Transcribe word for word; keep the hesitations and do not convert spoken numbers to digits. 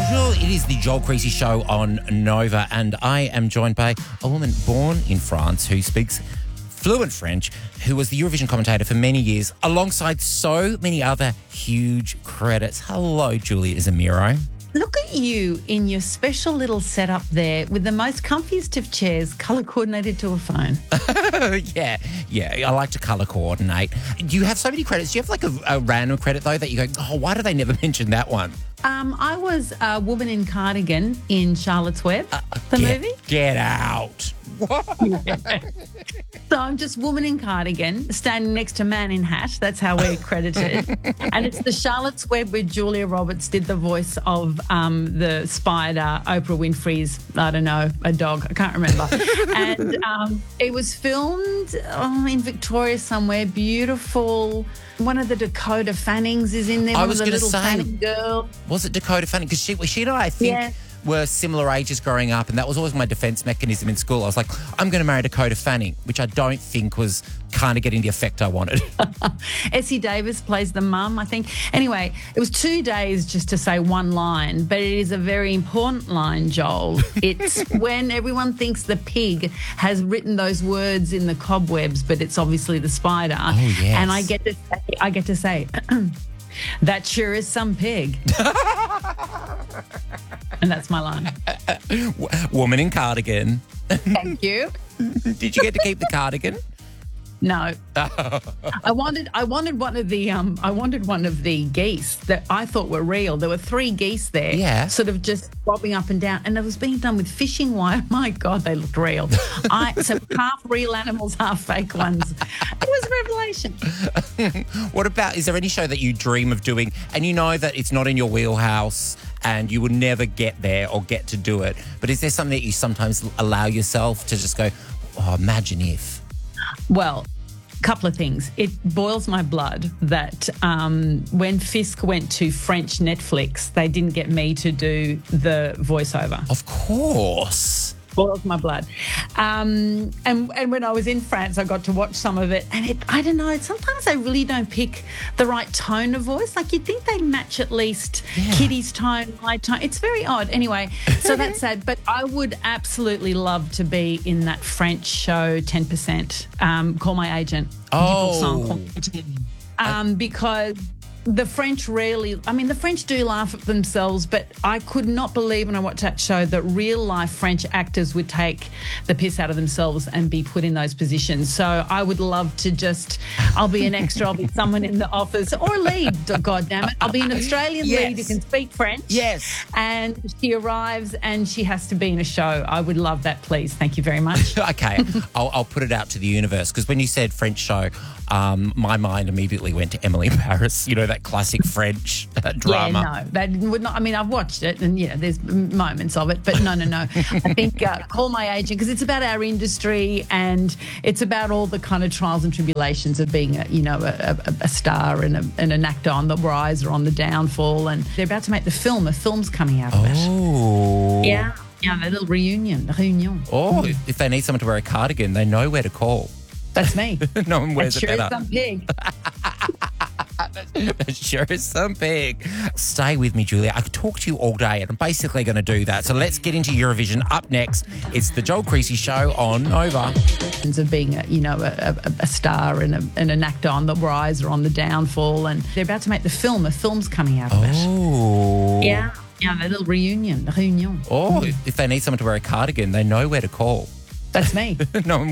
Bonjour, it is the Joel Creasy Show on Nova, and I am joined by a woman born in France who speaks fluent French, who was the Eurovision commentator for many years, alongside so many other huge credits. Hello, Julia Zamiro. Look at you in your special little setup there with the most comfiest of chairs, colour coordinated to a phone. yeah, yeah, I like to colour coordinate. You have so many credits. Do you have like a, a random credit, though, that you go, oh, why do they never mention that one? Um, I was a woman in cardigan in Charlotte's Web, uh, the get, movie. Get out. What? So I'm just woman in cardigan standing next to man in hat. That's how we're credited. And it's the Charlotte's Web where Julia Roberts did the voice of um, the spider, Oprah Winfrey's, I don't know, a dog. I can't remember. And um, it was filmed oh, in Victoria somewhere. Beautiful. One of the Dakota Fannings is in there. I one was of the going to little say, Fanning girl. Was it Dakota Fanning? Because she, she and I, I think, Yeah. were similar ages growing up, and that was always my defence mechanism in school. I was like, I'm going to marry Dakota Fanning, which I don't think was kind of getting the effect I wanted. Essie Davis plays the mum, I think. Anyway, it was two days just to say one line, but it is a very important line, Joel. It's when everyone thinks the pig has written those words in the cobwebs, but it's obviously the spider. Oh, yes. And I get to say, I get to say, that sure is some pig. And that's my line. Woman in cardigan. Thank you. Did you get to keep the cardigan? No. I wanted I wanted one of the um I wanted one of the geese that I thought were real. There were three geese there, Yeah. sort of just bobbing up and down, and it was being done with fishing wire. My God, they looked real. I so half real animals, half fake ones. It was a revelation. What about, is there any show that you dream of doing and you know that it's not in your wheelhouse and you will never get there or get to do it, but is there something that you sometimes allow yourself to just go, oh, imagine if? Well, a couple of things. It boils my blood that um, when Fisk went to French Netflix, they didn't get me to do the voiceover. Of course. Boils my blood. Um, and, and when I was in France, I got to watch some of it. And it, I don't know, sometimes they really don't pick the right tone of voice. Like you'd think they'd match at least Yeah. Kitty's tone, my tone. It's very odd. Anyway, so that's sad. But I would absolutely love to be in that French show, ten percent, um, Call My Agent. Oh. Um, because the French rarely, I mean, the French do laugh at themselves, but I could not believe when I watched that show that real life French actors would take the piss out of themselves and be put in those positions. So I would love to just, I'll be an extra, I'll be someone in the office or a lead, God damn it. I'll be an Australian Yes. lead who can speak French. Yes. And she arrives and she has to be in a show. I would love that, please. Thank you very much. Okay, I'll, I'll put it out to the universe, because when you said French show, um, my mind immediately went to Emily in Paris, you know, that classic French uh, drama. Yeah, no, that would not. I mean, I've watched it, and yeah, there's moments of it, but no, no, no. I think uh, Call My Agent, because it's about our industry and it's about all the kind of trials and tribulations of being, a, you know, a, a, a star and, a, and an actor on the rise or on the downfall, and they're about to make the film. A film's coming out of it. Oh. Yeah, yeah, the little reunion, reunion. Or if they need someone to wear a cardigan, they know where to call. That's me. No one wears That it sure is better. some pig. That sure is some pig. Stay with me, Julia. I could talk to you all day, and I'm basically going to do that. So let's get into Eurovision. Up next, it's the Joel Creasy Show on Nova. Of being, a, you know, a, a, a star and, a, and an actor on the rise or on the downfall, and they're about to make the film. A film's coming out of it. Oh. Yeah, yeah, the little reunion, reunion. Or if they need someone to wear a cardigan, they know where to call. That's me. No one